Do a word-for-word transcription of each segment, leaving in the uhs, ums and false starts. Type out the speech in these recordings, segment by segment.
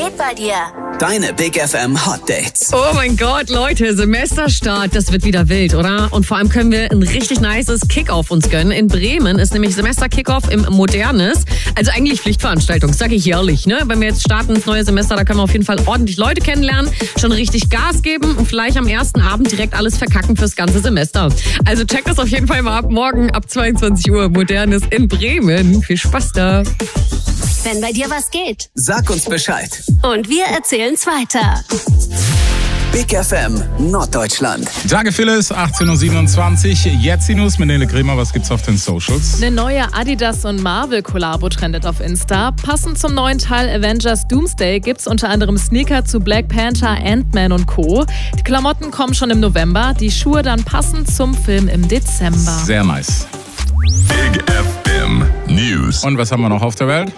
geht bei dir? Deine Big F M Hot Dates. Oh mein Gott, Leute, Semesterstart, das wird wieder wild, oder? Und vor allem können wir ein richtig nices Kickoff uns gönnen. In Bremen ist nämlich Semester-Kickoff im Modernes. Also eigentlich Pflichtveranstaltung, sage ich ehrlich, ne? Wenn wir jetzt starten ins neue Semester, da können wir auf jeden Fall ordentlich Leute kennenlernen, schon richtig Gas geben und vielleicht am ersten Abend direkt alles verkacken fürs ganze Semester. Also checkt das auf jeden Fall mal ab morgen ab zweiundzwanzig Uhr. Modernes in Bremen. Viel Spaß da. Wenn bei dir was geht. Sag uns Bescheid. Und wir erzählen's weiter. Big F M Norddeutschland. Danke Phyllis, achtzehn Uhr siebenundzwanzig. Jetzt die News mit Nele Kremer. Was gibt's auf den Socials? Eine neue Adidas und Marvel-Kollabo trendet auf Insta. Passend zum neuen Teil Avengers Doomsday gibt's unter anderem Sneaker zu Black Panther, Ant-Man und Co. Die Klamotten kommen schon im November, die Schuhe dann passend zum Film im Dezember. Sehr nice. Big F M News. Und was haben wir noch auf der Welt?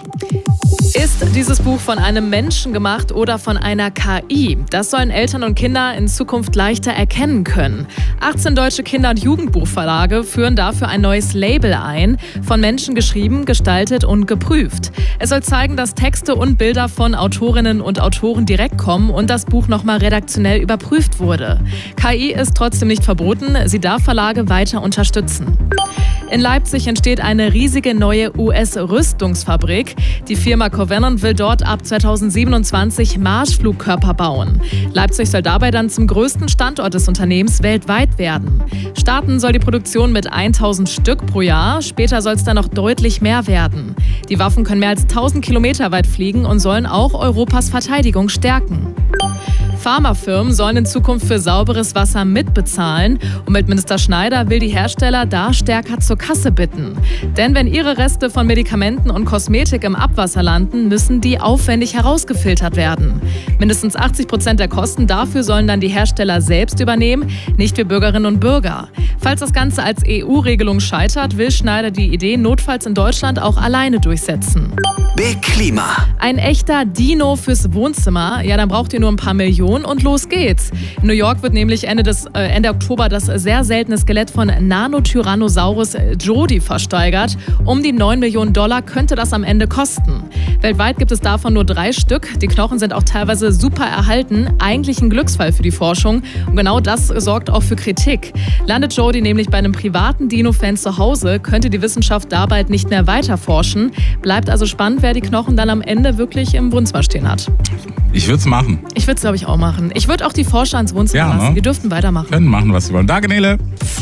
Ist dieses Buch von einem Menschen gemacht oder von einer K I? Das sollen Eltern und Kinder in Zukunft leichter erkennen können. achtzehn deutsche Kinder- und Jugendbuchverlage führen dafür ein neues Label ein, von Menschen geschrieben, gestaltet und geprüft. Es soll zeigen, dass Texte und Bilder von Autorinnen und Autoren direkt kommen und das Buch nochmal redaktionell überprüft wurde. K I ist trotzdem nicht verboten, sie darf Verlage weiter unterstützen. In Leipzig entsteht eine riesige neue U S-Rüstungsfabrik. Die Firma Covenant will dort ab zweitausendsiebenundzwanzig Marschflugkörper bauen. Leipzig soll dabei dann zum größten Standort des Unternehmens weltweit werden. Starten soll die Produktion mit tausend Stück pro Jahr. Später soll es dann noch deutlich mehr werden. Die Waffen können mehr als tausend Kilometer weit fliegen und sollen auch Europas Verteidigung stärken. Pharmafirmen sollen in Zukunft für sauberes Wasser mitbezahlen. Umweltminister Schneider will die Hersteller da stärker zur Kasse bitten. Denn wenn ihre Reste von Medikamenten und Kosmetik im Abwasser landen, müssen die aufwendig herausgefiltert werden. Mindestens achtzig Prozent der Kosten dafür sollen dann die Hersteller selbst übernehmen, nicht wir Bürgerinnen und Bürger. Falls das Ganze als E U-Regelung scheitert, will Schneider die Idee notfalls in Deutschland auch alleine durchsetzen. Big Klima. Ein echter Dino fürs Wohnzimmer. Ja, dann braucht ihr nur ein paar Millionen und los geht's. In New York wird nämlich Ende, des, äh, Ende Oktober das sehr seltene Skelett von Nanotyrannosaurus Jodi versteigert. Um die neun Millionen Dollar könnte das am Ende kosten. Weltweit gibt es davon nur drei Stück. Die Knochen sind auch teilweise super erhalten. Eigentlich ein Glücksfall für die Forschung. Und genau das sorgt auch für Kritik. Landet Jodi nämlich bei einem privaten Dino-Fan zu Hause, könnte die Wissenschaft da bald nicht mehr weiter forschen. Bleibt also spannend, wer die Knochen dann am Ende wirklich im Wohnzimmer stehen hat. Ich würde es machen. Ich würde es, glaube ich, auch machen. Ich würde auch die Forscher ins Wohnzimmer Ja, lassen. ne? Die dürften weitermachen. Können machen, was sie wollen. Danke, Nele.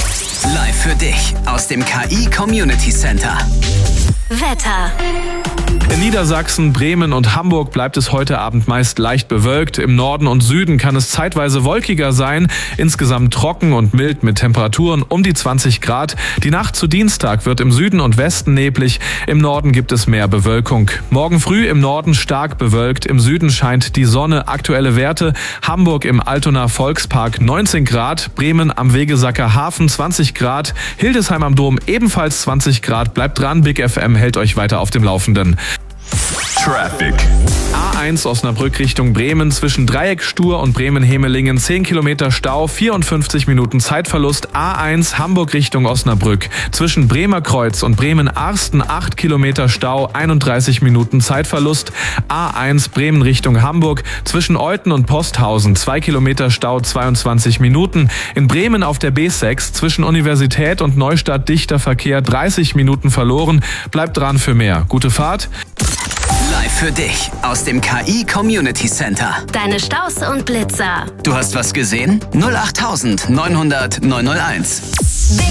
Live für dich aus dem K I Community Center. Wetter. In Niedersachsen, Bremen und Hamburg bleibt es heute Abend meist leicht bewölkt. Im Norden und Süden kann es zeitweise wolkiger sein. Insgesamt trocken und mild mit Temperaturen um die zwanzig Grad. Die Nacht zu Dienstag wird im Süden und Westen neblig. Im Norden gibt es mehr Bewölkung. Morgen früh im Norden stark bewölkt. Im Süden scheint die Sonne. Aktuelle Werte: Hamburg im Altonaer Volkspark neunzehn Grad. Bremen am Wegesacker Hafen zwanzig Grad. Hildesheim am Dom ebenfalls zwanzig Grad. Bleibt dran, Big F M hält euch weiter auf dem Laufenden. Traffic. A eins Osnabrück Richtung Bremen zwischen Dreieckstuhr und Bremen-Hemelingen zehn Kilometer Stau, vierundfünfzig Minuten Zeitverlust. A eins Hamburg Richtung Osnabrück zwischen Bremerkreuz und Bremen-Arsten acht Kilometer Stau, einunddreißig Minuten Zeitverlust. A eins Bremen Richtung Hamburg zwischen Euthen und Posthausen zwei Kilometer Stau, zweiundzwanzig Minuten. In Bremen auf der B sechs zwischen Universität und Neustadt dichter Verkehr, dreißig Minuten verloren. Bleibt dran für mehr. Gute Fahrt. Live für dich aus dem K I Community Center. Deine Staus und Blitzer. Du hast was gesehen? null acht neunhundert neunhunderteins.